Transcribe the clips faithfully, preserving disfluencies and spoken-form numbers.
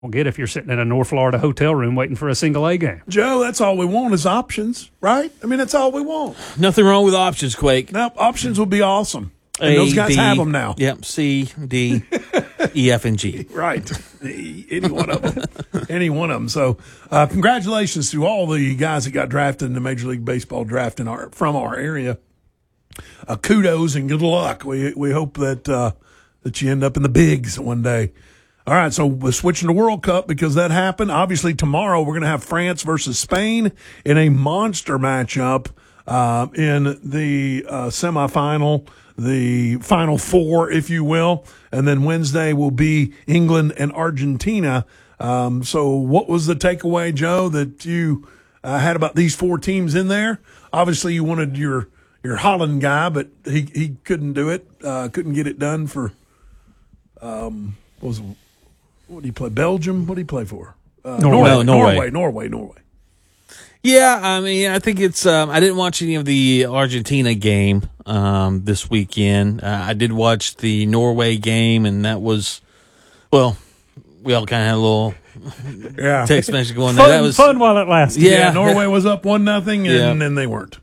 won't get if you're sitting in a North Florida hotel room waiting for a single A game. Joe, that's all we want is options, right? I mean, that's all we want. Nothing wrong with options, Quake. No, options would be awesome. And A, those guys B, have them now. Yep, C, D, E, F, and G. Right. Any one of them. Any one of them. So uh, congratulations to all the guys that got drafted in the Major League Baseball draft in our, from our area. Uh, kudos and good luck. We we hope that uh, that you end up in the bigs one day. All right, so we're switching to World Cup because that happened. Obviously, tomorrow we're going to have France versus Spain in a monster matchup uh, in the uh, semifinal, the Final Four, if you will. And then Wednesday will be England and Argentina. Um, so what was the takeaway, Joe, that you uh, had about these four teams in there? Obviously, you wanted your your Holland guy, but he, he couldn't do it, uh, couldn't get it done for um, what was it? What did he play? Belgium? What did he play for? Uh, Norway. No, Norway. Norway. Norway. Norway. Yeah, I mean, I think it's. Um, I didn't watch any of the Argentina game um, this weekend. Uh, I did watch the Norway game, and that was, well, we all kind of had a little yeah. text message going Fun, there. That was fun while it lasted. Yeah, yeah Norway was up one nothing, and Yeah. then they weren't.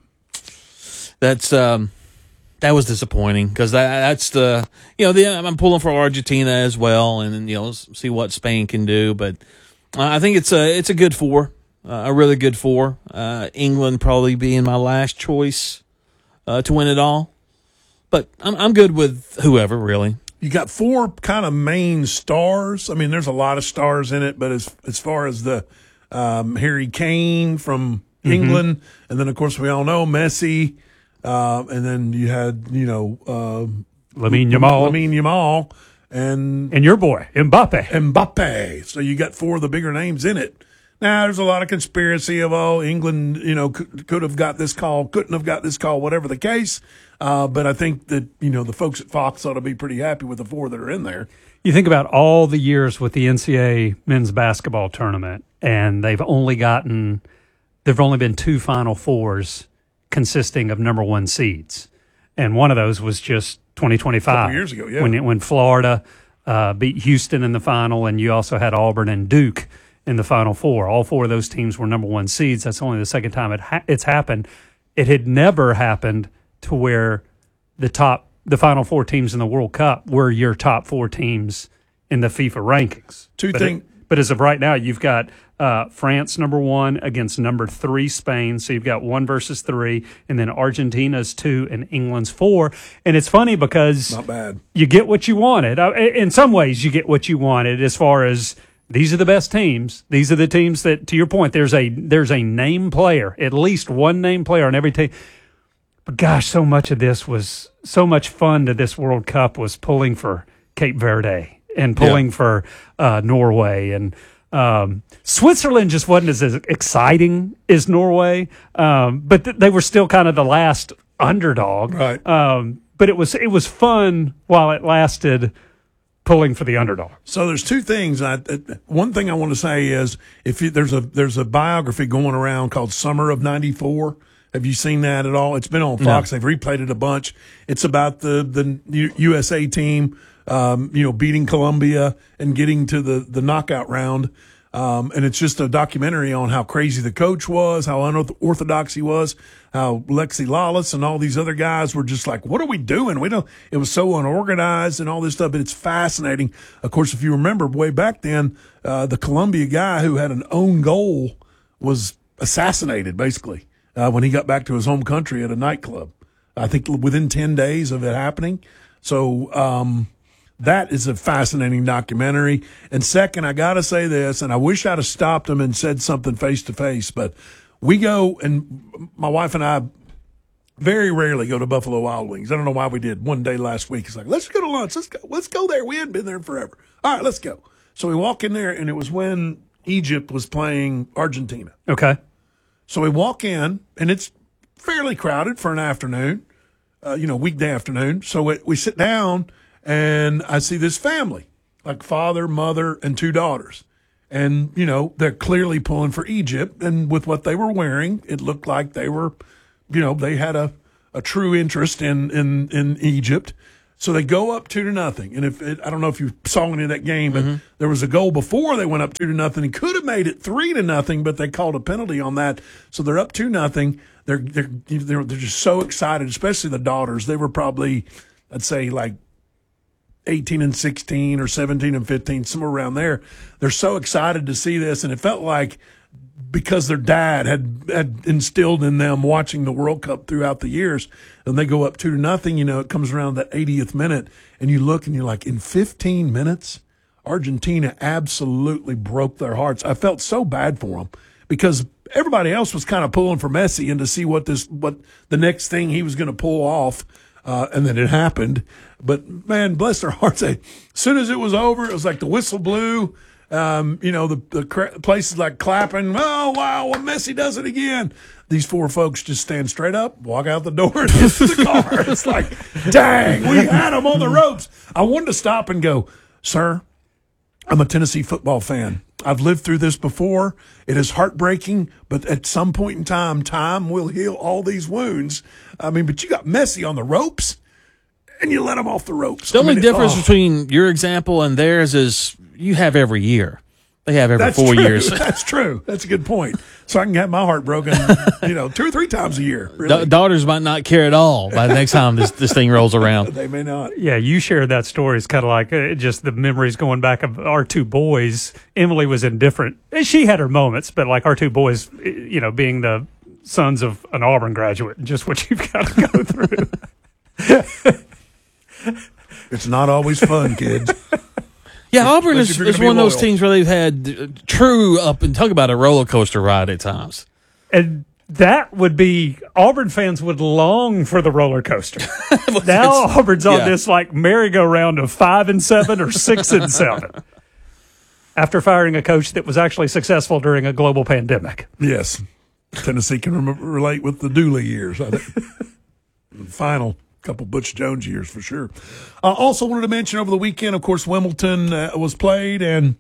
That's um, that was disappointing because that, that's the you know the, I'm pulling for Argentina as well, and you know see what Spain can do. But uh, I think it's a it's a good four, uh, a really good four. Uh, England probably being my last choice uh, to win it all, but I'm I'm good with whoever really. You got four kind of main stars. I mean, there's a lot of stars in it, but as as far as the um, Harry Kane from mm-hmm. England, and then of course we all know Messi. Uh, and then you had, you know, uh, Lamine Yamal. Lamine Yamal and and your boy, Mbappe. Mbappe. So you got four of the bigger names in it. Now, there's a lot of conspiracy of, oh, England, you know, could, could have got this call, couldn't have got this call, whatever the case. Uh, but I think that, you know, the folks at Fox ought to be pretty happy with the four that are in there. You think about all the years with the N C double A men's basketball tournament, and they've only gotten, there've only been two Final Fours consisting of number one seeds. And one of those was just twenty twenty-five. A couple years ago, yeah. When, when Florida uh, beat Houston in the final, and you also had Auburn and Duke in the Final Four. All four of those teams were number one seeds. That's only the second time it ha- it's happened. It had never happened to where the top, the Final Four teams in the World Cup were your top four teams in the FIFA rankings. Two but things. But as of right now, you've got uh, France number one against number three Spain. So you've got one versus three, and then Argentina's two and England's four. And it's funny because Not bad. you get what you wanted. Uh, In some ways, you get what you wanted as far as these are the best teams. These are the teams that, to your point, there's a there's a name player, at least one name player on every team. But gosh, so much of this was so much fun to this World Cup was pulling for Cape Verde and pulling yeah. for uh, Norway. And um, Switzerland just wasn't as, as exciting as Norway, um, but th- they were still kind of the last underdog. Right. Um, but it was it was fun while it lasted, pulling for the underdog. So there's two things. I, one thing I want to say is if you, there's a there's a biography going around called Summer of ninety-four. Have you seen that at all? It's been on Fox. No. They've replayed it a bunch. It's about the the U S A team. Um, you know, beating Colombia and getting to the, the knockout round. Um, and it's just a documentary on how crazy the coach was, how unorthodox he was, how Lexi Lawless and all these other guys were just like, what are we doing? We don't, it was so unorganized and all this stuff, but it's fascinating. Of course, if you remember way back then, uh, the Colombia guy who had an own goal was assassinated basically, uh, when he got back to his home country at a nightclub. I think within ten days of it happening. So, um, that is a fascinating documentary. And second, I got to say this, and I wish I'd have stopped him and said something face to face, but we go, and my wife and I very rarely go to Buffalo Wild Wings. I don't know why we did one day last week. It's like, let's go to lunch. Let's go. Let's go there. We hadn't been there forever. All right, let's go. So we walk in there, and it was when Egypt was playing Argentina. Okay. So we walk in, and it's fairly crowded for an afternoon, uh, you know, weekday afternoon. So we, we sit down, and I see this family, like father, mother, and two daughters. And, you know, they're clearly pulling for Egypt. And with what they were wearing, it looked like they were, you know, they had a, a true interest in, in, in Egypt. So they go up two to nothing. And if it, I don't know if you saw any of that game, but Mm-hmm. there was a goal before they went up two to nothing and could have made it three to nothing, but they called a penalty on that. So they're up two nothing. They're they're they're they're just so excited, especially the daughters. They were probably, I'd say, like eighteen and sixteen or seventeen and fifteen, somewhere around there. They're so excited to see this, and it felt like because their dad had, had instilled in them watching the World Cup throughout the years, and they go up two to nothing, you know, it comes around that eightieth minute, and you look and you're like, in fifteen minutes, Argentina absolutely broke their hearts. I felt so bad for them because everybody else was kind of pulling for Messi and to see what this, what the next thing he was going to pull off. Uh, and then it happened. But, man, bless their hearts. As soon as it was over, it was like the whistle blew. Um, you know, the, the cra- places like clapping. Oh, wow, well, Messi does it again. These four folks just stand straight up, walk out the door, and get to the car. It's like, dang, we had them on the ropes. I wanted to stop and go, sir, I'm a Tennessee football fan. I've lived through this before. It is heartbreaking, but at some point in time, time will heal all these wounds. I mean, but you got Messi on the ropes, and you let him off the ropes. The I only mean, difference oh. between your example and theirs is you have every year. They have every That's four true. years. That's true. That's a good point. So I can have my heart broken, you know, two or three times a year. Really. Da- daughters might not care at all by the next time this, this thing rolls around. They may not. Yeah, you shared that story. It's kind of like uh, just the memories going back of our two boys. Emily was indifferent. She had her moments, but like our two boys, you know, being the sons of an Auburn graduate, just what you've got to go through. It's not always fun, kids. Yeah, Auburn Unless is, if you're is gonna be one of those loyal. teams where they've had uh, true up and talk about a roller coaster ride at times. And that would be Auburn fans would long for the roller coaster. Now Auburn's on yeah. this like merry-go-round of five and seven or six and seven. After firing a coach that was actually successful during a global pandemic. Yes. Tennessee can rem- relate with the Dooley years. I think. Final couple Butch Jones years for sure. I uh, also wanted to mention over the weekend, of course, Wimbledon uh, was played, and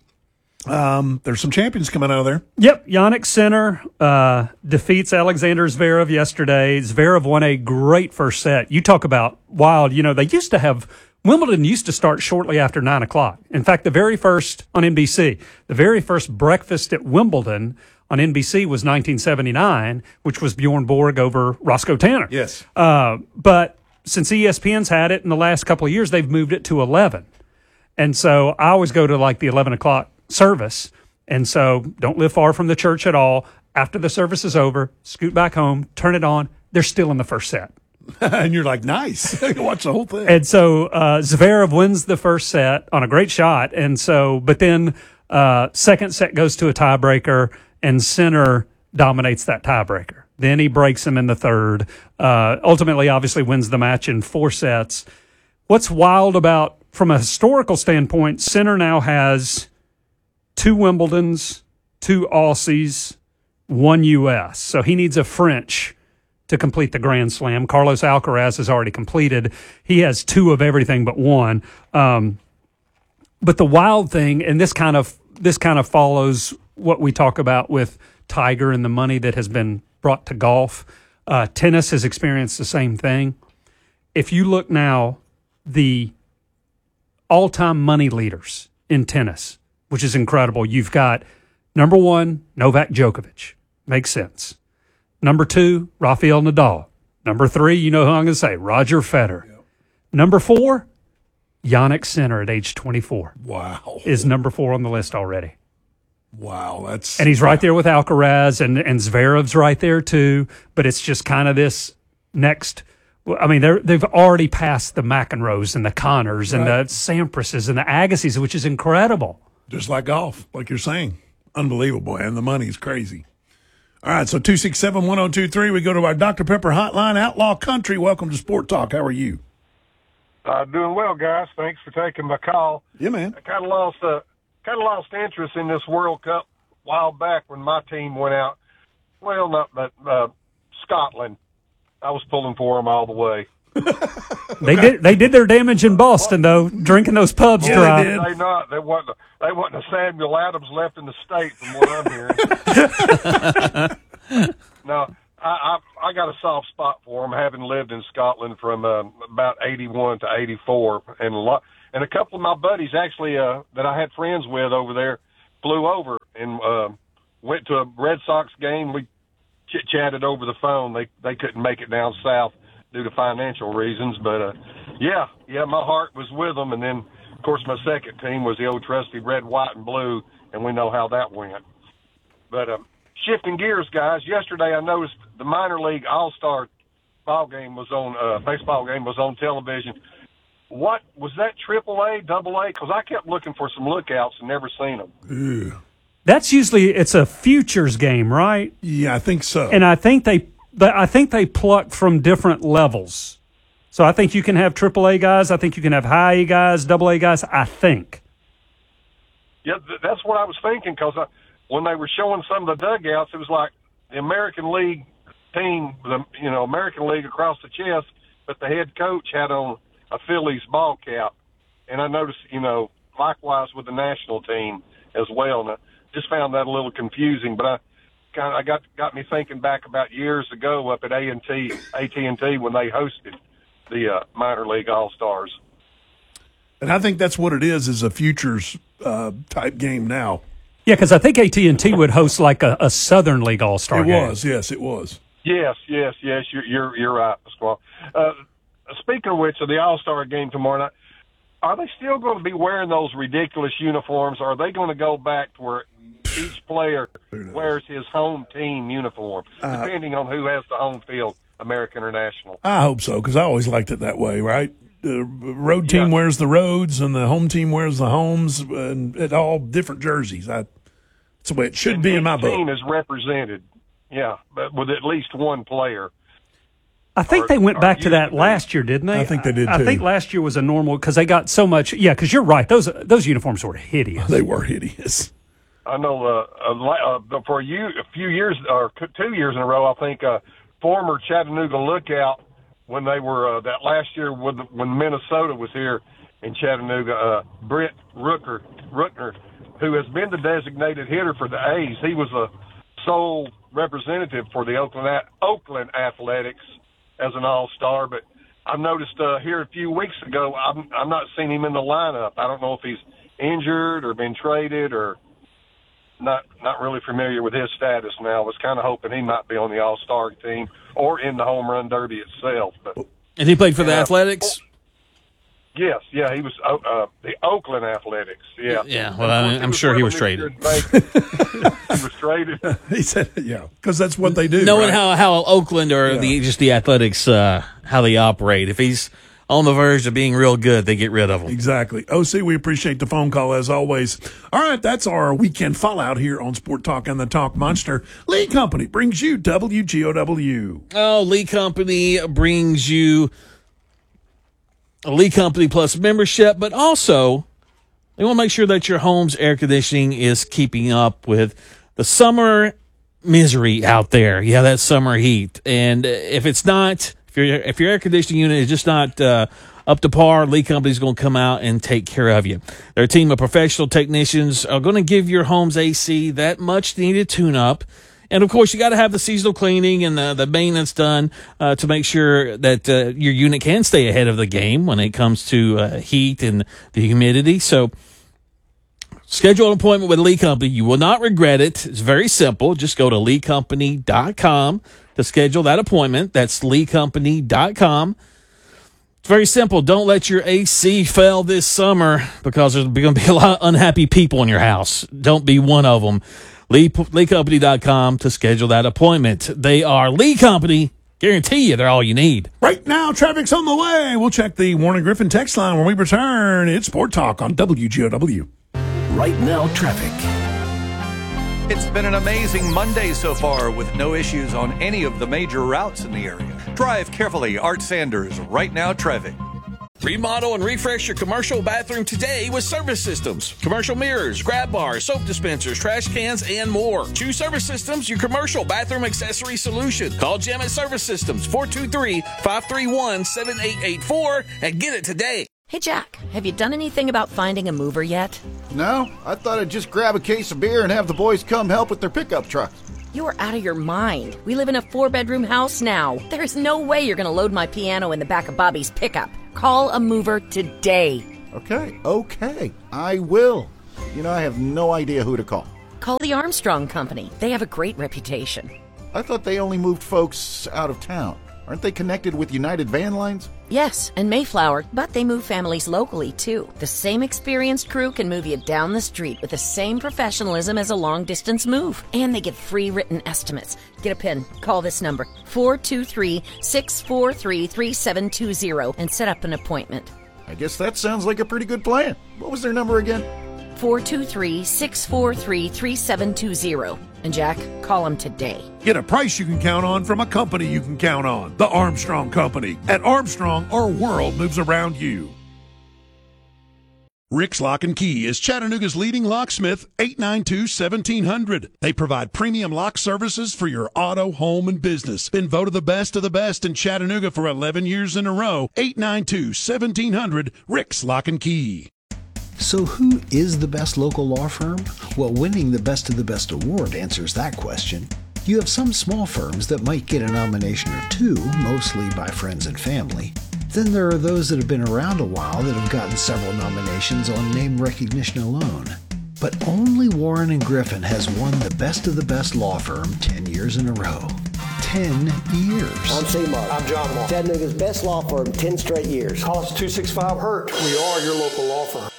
um, there's some champions coming out of there. Yep, Yannick Sinner uh, defeats Alexander Zverev yesterday. Zverev won a great first set. You talk about wild. You know, they used to have Wimbledon used to start shortly after nine o'clock. In fact, the very first on N B C, the very first breakfast at Wimbledon on N B C was nineteen seventy-nine, which was Bjorn Borg over Roscoe Tanner. Yes. Uh, but since E S P N's had it in the last couple of years, they've moved it to eleven. And so I always go to like the eleven o'clock service. And so don't live far from the church at all. After the service is over, scoot back home, turn it on. They're still in the first set. And you're like, nice. You can watch the whole thing. And so uh, Zverev wins the first set on a great shot. And so, but then uh, second set goes to a tiebreaker, and Sinner dominates that tiebreaker. Then he breaks him in the third. Uh, ultimately, obviously, wins the match in four sets. What's wild about, from a historical standpoint, Sinner now has two Wimbledons, two Aussies, one U S. So he needs a French to complete the Grand Slam. Carlos Alcaraz has already completed. He has two of everything but one. Um, but the wild thing, and this kind of this kind of follows what we talk about with Tiger and the money that has been brought to golf. Uh, tennis has experienced the same thing. If you look now, the all-time money leaders in tennis, which is incredible. You've got number one, Novak Djokovic. Makes sense. Number two, Rafael Nadal. Number three, you know who I'm going to say, Roger Federer. Yep. Number four, Yannick Sinner at age twenty-four. Wow. Is number four on the list already. Wow, that's and he's right there with Alcaraz, and and Zverev's right there too. But it's just kind of this next. I mean, they're they've already passed the McEnroes and the Connors and right. the Samprases and the Agassiz, which is incredible. Just like golf, like you're saying, unbelievable, and the money's crazy. All right, so two six seven one zero two three. We go to our Doctor Pepper hotline. Outlaw Country, welcome to Sport Talk. How are you? Uh, doing well, guys. Thanks for taking my call. Yeah, man. I kind of lost uh, kind of lost interest in this World Cup a while back when my team went out. Well, not but uh, Scotland. I was pulling for them all the way. They did they did their damage in Boston though, drinking those pubs Yeah, dry. they did. They not. They wasn't. They wasn't a Samuel Adams left in the state, from what I'm hearing. No, I, I I got a soft spot for them, having lived in Scotland from uh, about eighty-one to eighty-four, and a lot, and a couple of my buddies actually uh, that I had friends with over there flew over and uh, went to a Red Sox game. We chit chatted over the phone. They they couldn't make it down south due to financial reasons, but uh, yeah, yeah, my heart was with them. And then, of course, my second team was the old trusty red, white, and blue, and we know how that went. But uh, shifting gears, guys, yesterday I noticed the minor league all-star ball game was on uh, baseball game was on television. What was that? Triple A, double A? Because I kept looking for some lookouts and never seen them. Ew. That's usually it's a futures game, right? Yeah, I think so. And I think they, I think they pluck from different levels. So I think you can have triple A guys. I think you can have high A guys, double A guys. I think. Yeah, th- that's what I was thinking because when they were showing some of the dugouts, it was like the American League team, the you know American League across the chest, but the head coach had on a Phillies ball cap, and I noticed you know likewise with the national team as well. And I just found that a little confusing, but I. Kind of, I got got me thinking back about years ago up at A and T, A T and T when they hosted the uh, minor league all stars. And I think that's what it is, is a futures uh, type game now. Yeah, because I think A T and T would host like a, a Southern League All Star It game. was, yes, it was. Yes, yes, yes. You're you're, you're right, Pasquale. Uh, speaking of which, of the All Star game tomorrow night, are they still going to be wearing those ridiculous uniforms? Or are they going to go back to where each player wears his home team uniform, Uh, depending on who has the home field, American or national? I hope so, because I always liked it that way, right? The road team Yeah. wears the roads, and the home team wears the homes, and it all different jerseys. I, that's the way it should And be in each my book. team is represented, yeah, but with at least one player. I think Or- they went or back to used that to. last year, didn't they? I think they did, I, too. I think last year was a normal because they got so much. Yeah, because you're right; those those uniforms were hideous. They were hideous. I know uh, uh, uh, for you, a few years or c- two years in a row, I think uh, former Chattanooga lookout when they were uh, that last year when, when Minnesota was here in Chattanooga, uh, Brett Rooker, Rookner, who has been the designated hitter for the A's. He was a sole representative for the Oakland Oakland Athletics as an all-star, but I've noticed uh, here a few weeks ago, I'm, I'm not seeing him in the lineup. I don't know if he's injured or been traded or not not really familiar with his status now. I was kind of hoping he might be on the all-star team or in the home run derby itself. But And he played for the Yeah. Athletics? yes, yeah, he was uh, uh, the Oakland Athletics. Yeah, Yeah, well, I- I'm sure he was traded. He was traded. He said, yeah, because that's what they do. Knowing right? how, how Oakland or Yeah. the just the Athletics, uh, how they operate. If he's on the verge of being real good, they get rid of him. Exactly. O C, we appreciate the phone call as always. All right, that's our weekend fallout here on Sport Talk and the Talk Monster. Lee Company brings you W G O W. Oh, Lee Company brings you a Lee Company Plus membership, but also they want to make sure that your home's air conditioning is keeping up with the summer misery out there. Yeah, that summer heat. And if it's not, if your if your air conditioning unit is just not uh, up to par, Lee Company's going to come out and take care of you. Their team of professional technicians are going to give your home's A C that much needed tune-up. And, of course, you got to have the seasonal cleaning and the, the maintenance done uh, to make sure that uh, your unit can stay ahead of the game when it comes to uh, heat and the humidity. So schedule an appointment with Lee Company. You will not regret it. It's very simple. Just go to lee company dot com to schedule that appointment. That's lee company dot com. It's very simple. Don't let your A C fail this summer because there's going to be a lot of unhappy people in your house. Don't be one of them. Lee, lee company dot com to schedule that appointment. They are Lee Company. Guarantee you they're all you need. Right now, traffic's on the way. We'll check the Warren Griffin text line when we return. It's Sport Talk on W G O W. Right now, traffic. It's been an amazing Monday so far with no issues on any of the major routes in the area. Drive carefully. Art Sanders, Right Now Traffic. Remodel and refresh your commercial bathroom today with Service Systems. Commercial mirrors, grab bars, soap dispensers, trash cans, and more. Choose Service Systems, your commercial bathroom accessory solution. Call Jim at Service Systems, four two three, five three one, seven eight eight four, and get it today. Hey, Jack, have you done anything about finding a mover yet? No, I thought I'd just grab a case of beer and have the boys come help with their pickup trucks. You're out of your mind. We live in a four-bedroom house now. There's no way you're going to load my piano in the back of Bobby's pickup. Call a mover today. Okay, okay, I will. You know, I have no idea who to call. Call the Armstrong Company. They have a great reputation. I thought they only moved folks out of town. Aren't they connected with United Van Lines? Yes, and Mayflower, but they move families locally, too. The same experienced crew can move you down the street with the same professionalism as a long-distance move. And they give free written estimates. Get a pen. Call this number, four two three, six four three, three seven two zero, and set up an appointment. I guess that sounds like a pretty good plan. What was their number again? four two three, six four three, three seven two zero. And Jack, call them today. Get a price you can count on from a company you can count on. The Armstrong Company. At Armstrong, our world moves around you. Rick's Lock and Key is Chattanooga's leading locksmith, eight nine two, one seven zero zero. They provide premium lock services for your auto, home, and business. Been voted the best of the best in Chattanooga for eleven years in a row. eight nine two, one seven zero zero. Rick's Lock and Key. So who is the best local law firm? Well, winning the Best of the Best award answers that question. You have some small firms that might get a nomination or two, mostly by friends and family. Then there are those that have been around a while that have gotten several nominations on name recognition alone. But only Warren and Griffin has won the Best of the Best law firm ten years in a row. ten years. I'm C-Mark. I'm John Mark. Chattanooga's best law firm, ten straight years. Call us two six five hurt. We are your local law firm.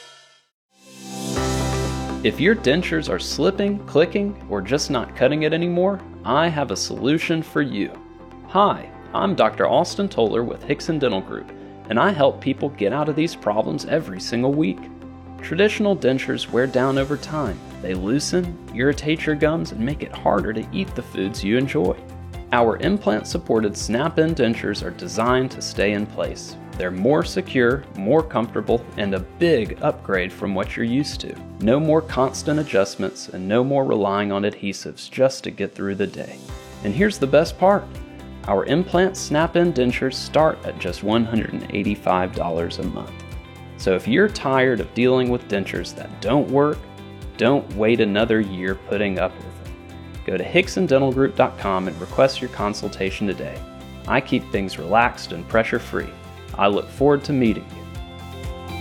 If your dentures are slipping, clicking, or just not cutting it anymore, I have a solution for you. Hi, I'm Doctor Austin Toller with Hickson Dental Group, and I help people get out of these problems every single week. Traditional dentures wear down over time. They loosen, irritate your gums, and make it harder to eat the foods you enjoy. Our implant-supported snap-in dentures are designed to stay in place. They're more secure, more comfortable, and a big upgrade from what you're used to. No more constant adjustments and no more relying on adhesives just to get through the day. And here's the best part. Our implant snap-in dentures start at just one hundred eighty-five dollars a month. So if you're tired of dealing with dentures that don't work, don't wait another year putting up with them. Go to Hickson Dental Group dot com and request your consultation today. I keep things relaxed and pressure-free. I look forward to meeting you.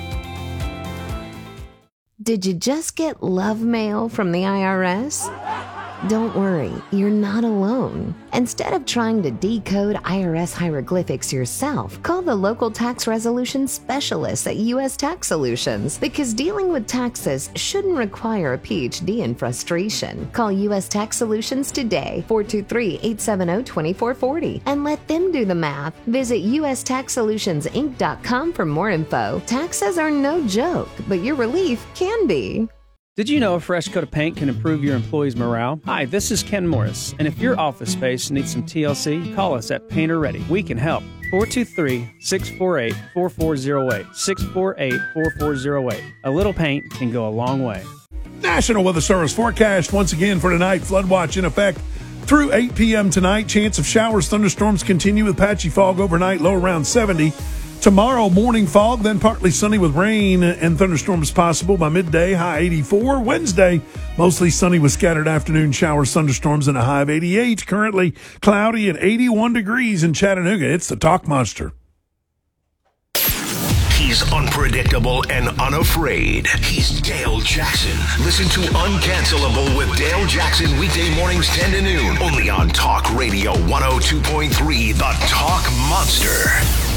Did you just get love mail from the I R S? Don't worry, you're not alone. Instead of trying to decode I R S hieroglyphics yourself, call the local tax resolution specialists at U S Tax Solutions, because dealing with taxes shouldn't require a P H D in frustration. Call U S Tax Solutions today, four two three, eight seven zero, two four four zero, and let them do the math. Visit U S Tax Solutions Inc dot com for more info. Taxes are no joke, but your relief can be. Did you know a fresh coat of paint can improve your employees' morale? Hi, this is Ken Morris, and if your office space needs some T L C, call us at Painter Ready. We can help. four two three, six four eight, four four zero eight, six four eight, four four zero eight. A little paint can go a long way. National Weather Service forecast once again for tonight. Flood watch in effect through eight p.m. tonight. Chance of showers, thunderstorms continue with patchy fog overnight, low around seventy. Tomorrow, morning fog, then partly sunny with rain and thunderstorms possible by midday, high eighty-four. Wednesday, mostly sunny with scattered afternoon showers, thunderstorms, and a high of eighty-eight. Currently cloudy at eighty-one degrees in Chattanooga. It's the Talk Monster. He's unpredictable and unafraid. He's Dale Jackson. Listen to Uncancelable with Dale Jackson weekday mornings ten to noon. Only on Talk Radio one oh two point three, the Talk Monster.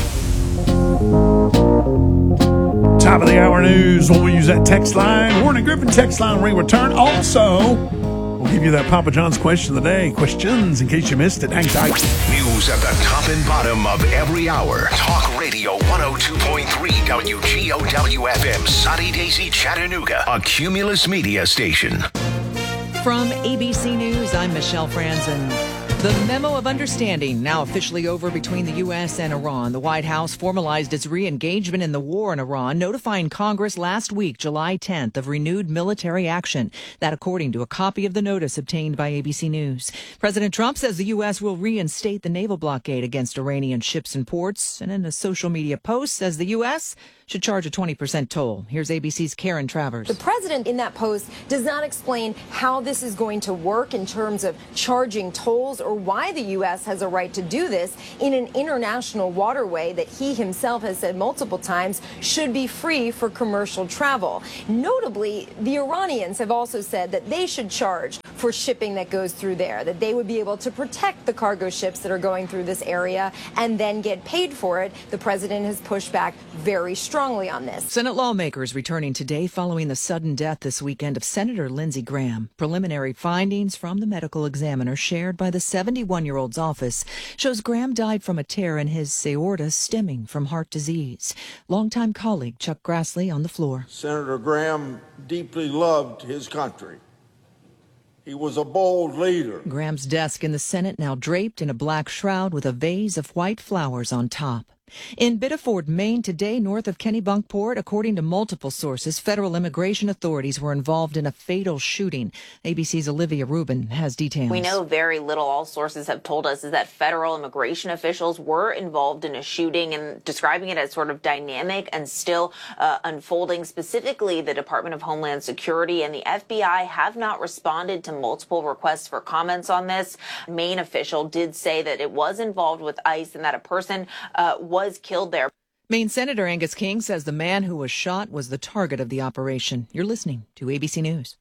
Top of the hour news when we use that text line. Warren and Griffin text line when we return. Also, we'll give you that Papa John's question of the day. Questions in case you missed it. Hang tight. News at the top and bottom of every hour. Talk Radio one oh two point three W G O W F M, Sunny Daisy, Chattanooga, a Cumulus Media station. From A B C News, I'm Michelle Franzen. The memo of understanding now officially over between the U S and Iran. The White House formalized its re-engagement in the war in Iran, notifying Congress last week, July tenth, of renewed military action. That according to a copy of the notice obtained by A B C News. President Trump says the U S will reinstate the naval blockade against Iranian ships and ports. And in a social media post, says the U S should charge a twenty percent toll. Here's A B C's Karen Travers. The president in that post does not explain how this is going to work in terms of charging tolls or why the U S has a right to do this in an international waterway that he himself has said multiple times should be free for commercial travel. Notably, the Iranians have also said that they should charge for shipping that goes through there, that they would be able to protect the cargo ships that are going through this area and then get paid for it. The president has pushed back very strongly on this. Senate lawmakers returning today following the sudden death this weekend of Senator Lindsey Graham. Preliminary findings from the medical examiner shared by the seventy-one-year-old's office shows Graham died from a tear in his aorta stemming from heart disease. Longtime colleague Chuck Grassley on the floor. Senator Graham deeply loved his country. He was a bold leader. Graham's desk in the Senate now draped in a black shroud with a vase of white flowers on top. In Biddeford, Maine, today, north of Kennebunkport, according to multiple sources, federal immigration authorities were involved in a fatal shooting. A B C's Olivia Rubin has details. We know very little. All sources have told us is that federal immigration officials were involved in a shooting and describing it as sort of dynamic and still uh, unfolding. Specifically, the Department of Homeland Security and the F B I have not responded to multiple requests for comments on this. A Maine official did say that it was involved with ICE and that a person uh, was was killed there. Maine Senator Angus King says the man who was shot was the target of the operation. You're listening to A B C News.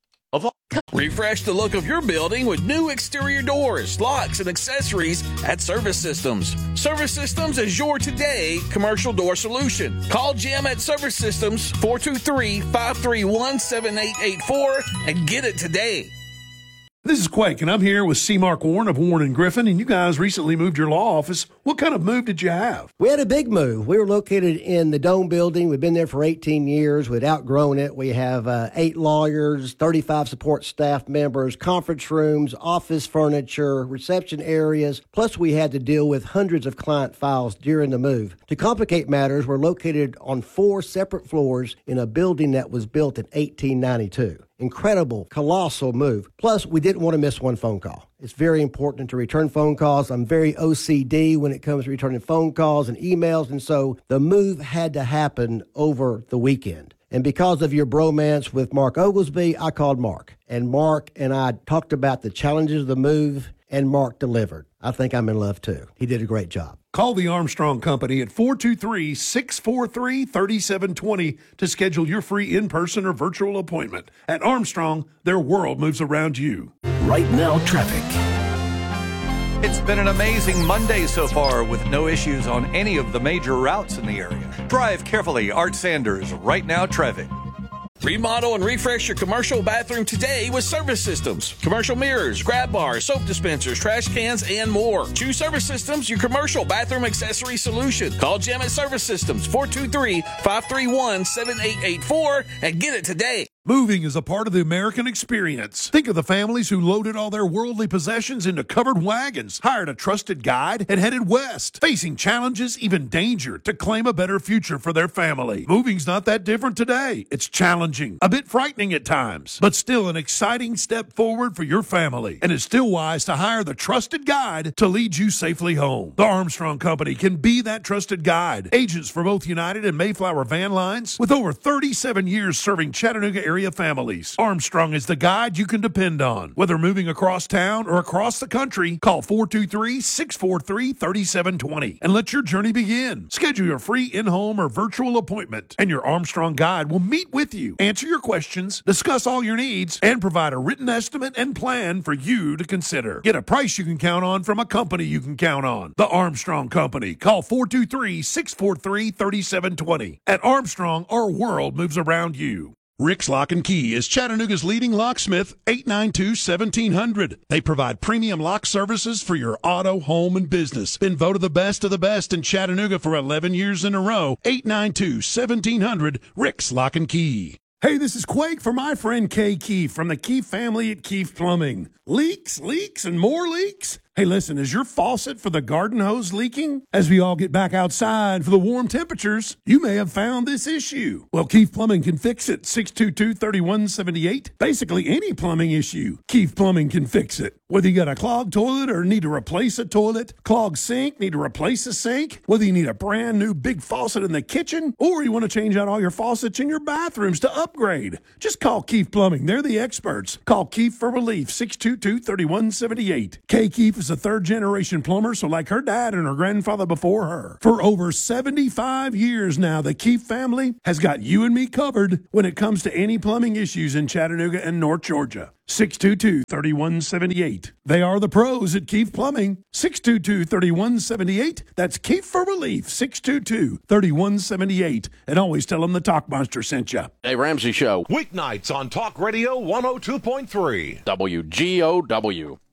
Refresh the look of your building with new exterior doors, locks, and accessories at Service Systems. Service Systems is your today commercial door solution. Call Jim at Service Systems, four two three, five three one, seven eight eight four, and get it today. This is Quake, and I'm here with C. Mark Warren of Warren and Griffin, and you guys recently moved your law office. What kind of move did you have? We had a big move. We were located in the Dome building. We've been there for eighteen years. We'd outgrown it. We have uh, eight lawyers, thirty-five support staff members, conference rooms, office furniture, reception areas. Plus, we had to deal with hundreds of client files during the move. To complicate matters, we're located on four separate floors in a building that was built in eighteen ninety-two. Incredible, colossal move. Plus, we didn't want to miss one phone call. It's very important to return phone calls. I'm very O C D when it comes to returning phone calls and emails, and so the move had to happen over the weekend. And because of your bromance with Mark Oglesby, I called Mark. And Mark and I talked about the challenges of the move, and Mark delivered. I think I'm in love, too. He did a great job. Call the Armstrong Company at four two three, six four three, three seven two zero to schedule your free in-person or virtual appointment. At Armstrong, their world moves around you. Right now, traffic. It's been an amazing Monday so far with no issues on any of the major routes in the area. Drive carefully. Art Sanders, Right Now Traffic. Remodel and refresh your commercial bathroom today with Service Systems. Commercial mirrors, grab bars, soap dispensers, trash cans, and more. Choose Service Systems, your commercial bathroom accessory solution. Call Jim at Service Systems, four two three, five three one, seven eight eight four, and get it today. Moving is a part of the American experience. Think of the families who loaded all their worldly possessions into covered wagons, hired a trusted guide, and headed west, facing challenges, even danger, to claim a better future for their family. Moving's not that different today. It's challenging, a bit frightening at times, but still an exciting step forward for your family. And it's still wise to hire the trusted guide to lead you safely home. The Armstrong Company can be that trusted guide. Agents for both United and Mayflower van lines with over thirty-seven years serving Chattanooga area Area families. Armstrong is the guide you can depend on. Whether moving across town or across the country, call four two three, six four three, three seven two zero and let your journey begin. Schedule your free in-home or virtual appointment, and your Armstrong guide will meet with you, answer your questions, discuss all your needs, and provide a written estimate and plan for you to consider. Get a price you can count on from a company you can count on. The Armstrong Company. Call four two three, six four three, three seven two zero. At Armstrong, our world moves around you. Rick's Lock and Key is Chattanooga's leading locksmith, eight nine two, seventeen hundred. They provide premium lock services for your auto, home, and business. Been voted the best of the best in Chattanooga for eleven years in a row. eight nine two, seventeen hundred, Rick's Lock and Key. Hey, this is Quake for my friend Kay Keefe from the Keefe family at Keefe Plumbing. Leaks, leaks, and more leaks? Hey, listen, is your faucet for the garden hose leaking? As we all get back outside for the warm temperatures, you may have found this issue. Well, Keefe Plumbing can fix it. six two two, three one seven eight. Basically, any plumbing issue, Keefe Plumbing can fix it. Whether you got a clogged toilet or need to replace a toilet, clogged sink, need to replace a sink, whether you need a brand new big faucet in the kitchen, or you want to change out all your faucets in your bathrooms to upgrade, just call Keefe Plumbing. They're the experts. Call Keefe for relief, six two two, three one seven eight. Kay Keefe is a third-generation plumber, so like her dad and her grandfather before her. For over seventy-five years now, the Keefe family has got you and me covered when it comes to any plumbing issues in Chattanooga and North Georgia. six two two, three one seven eight. They are the pros at Keefe Plumbing. six two two, three one seven eight. That's Keefe for relief, six two two, three one seven eight. And always tell them the Talk Monster sent you. Dave Ramsey Show. Weeknights on Talk Radio one oh two point three. W G O W.